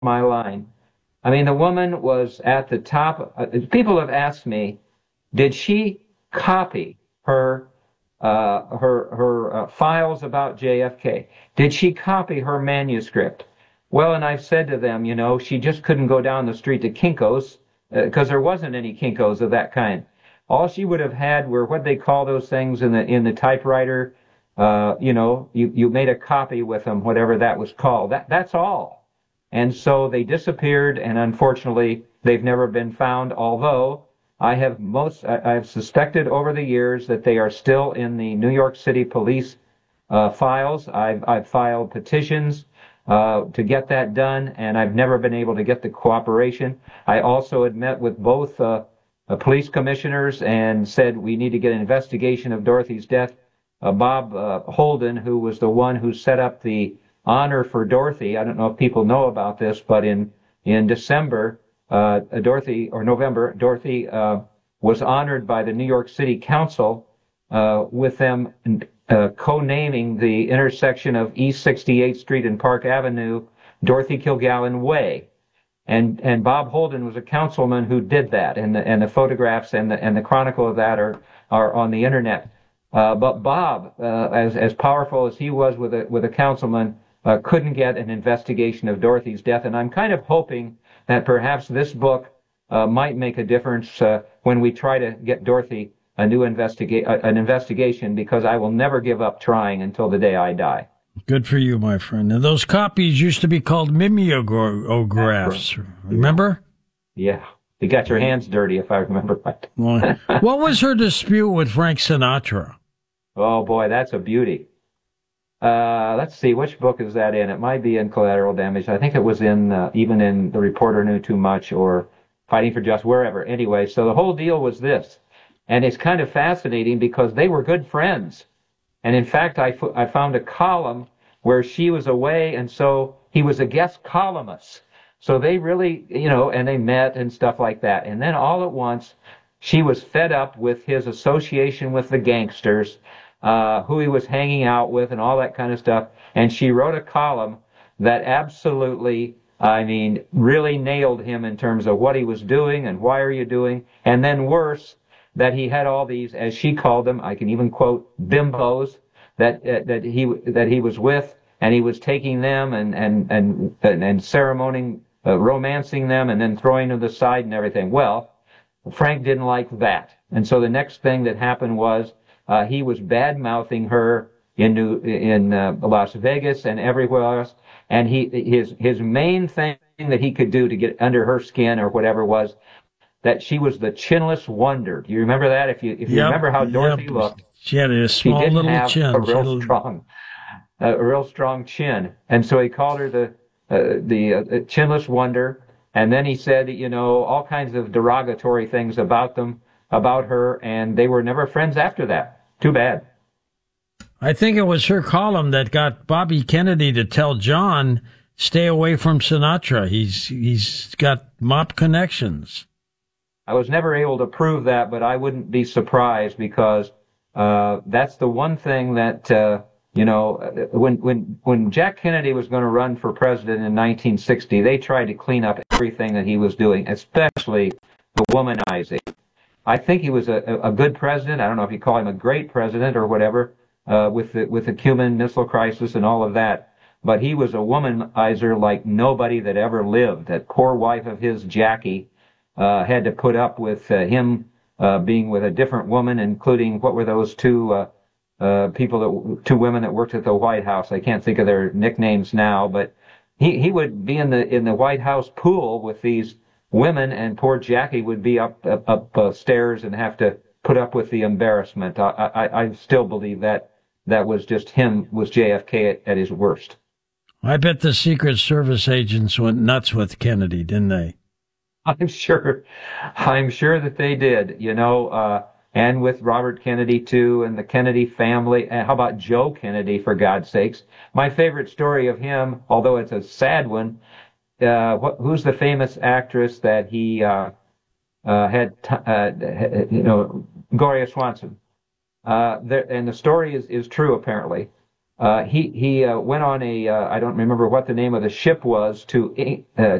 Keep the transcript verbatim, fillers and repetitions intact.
my line. I mean, the woman was at the top. Uh, people have asked me, did she copy her uh, her her uh, files about J F K? Did she copy her manuscript? Well, and I've said to them, you know, she just couldn't go down the street to Kinko's because uh, there wasn't any Kinko's of that kind. All she would have had were what they call those things in the in the typewriter. Uh, you know, you you made a copy with them, whatever that was called. That that's all. And so they disappeared, and unfortunately, they've never been found. Although I have most, I have suspected over the years that they are still in the New York City police uh, files. I've I've filed petitions uh, to get that done, and I've never been able to get the cooperation. I also had met with both uh, uh, police commissioners and said we need to get an investigation of Dorothy's death. Uh, Bob uh, Holden, who was the one who set up the honor for Dorothy. I don't know if people know about this, but in in December, uh, Dorothy, or November, Dorothy uh, was honored by the New York City Council uh, with them uh, co-naming the intersection of East sixty-eighth Street and Park Avenue, Dorothy Kilgallen Way. And and Bob Holden was a councilman who did that, and the and the photographs and the and the chronicle of that are are on the internet. Uh, but Bob, uh, as as powerful as he was with a with a councilman, uh, couldn't get an investigation of Dorothy's death. And I'm kind of hoping that perhaps this book uh, might make a difference uh, when we try to get Dorothy a new investigate uh, an investigation, because I will never give up trying until the day I die. Good for you, my friend. And those copies used to be called mimeographs. Remember? Yeah. You got your hands dirty, if I remember right. What was her dispute with Frank Sinatra? Oh, boy, that's a beauty. Uh, let's see, which book is that in? It might be in Collateral Damage. I think it was in, uh, even in The Reporter Knew Too Much or Fighting for Justice, wherever. Anyway, so the whole deal was this. And it's kind of fascinating because they were good friends. And in fact, I, f- I found a column where she was away, and so he was a guest columnist. So they really, you know, and they met and stuff like that. And then all at once, she was fed up with his association with the gangsters, uh, who he was hanging out with and all that kind of stuff. And she wrote a column that absolutely, I mean, really nailed him in terms of what he was doing and why are you doing. And then worse, that he had all these, as she called them, I can even quote, bimbos that uh, that he that he was with, and he was taking them and and and and, and ceremoning, uh, romancing them, and then throwing them to the side and everything. Well, Frank didn't like that, and so the next thing that happened was uh, he was bad mouthing her in New, in uh, Las Vegas and everywhere else, and he his his main thing that he could do to get under her skin or whatever was that she was the chinless wonder. Do you remember that? If you if you yep, remember how Dorothy yep. looked, she had a small she didn't little have chin. a real had... strong, uh, a real strong chin, and so he called her the uh, the uh, chinless wonder. And then he said, you know, all kinds of derogatory things about them, about her, and they were never friends after that. Too bad. I think it was her column that got Bobby Kennedy to tell John, stay away from Sinatra. He's he's got mob connections. I was never able to prove that, but I wouldn't be surprised because uh, that's the one thing that, uh, you know, when when when Jack Kennedy was going to run for president in nineteen sixty, they tried to clean up everything that he was doing, especially the womanizing. I think he was a, a good president. I don't know if you call him a great president or whatever, uh, with the with the Cuban Missile Crisis and all of that. But he was a womanizer like nobody that ever lived. That poor wife of his, Jackie, Uh, had to put up with uh, him uh, being with a different woman, including what were those two uh, uh, people that two women that worked at the White House. I can't think of their nicknames now, but he he would be in the in the White House pool with these women, and poor Jackie would be up up, up uh, stairs and have to put up with the embarrassment. I, I I still believe that that was just him, was J F K at, at his worst. I bet the Secret Service agents went nuts with Kennedy, didn't they? I'm sure, I'm sure that they did, you know, uh, and with Robert Kennedy too, and the Kennedy family. And how about Joe Kennedy, for God's sakes? My favorite story of him, although it's a sad one, uh, what, who's the famous actress that he, uh, uh, had, t- uh, you know, Gloria Swanson. Uh, there, and the story is, is true, apparently. Uh, he he uh, went on a uh, I don't remember what the name of the ship was to uh,